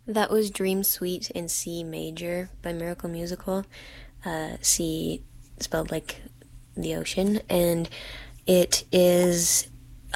That was Dream Suite in C major by Miracle Musical. C spelled like the ocean, and it is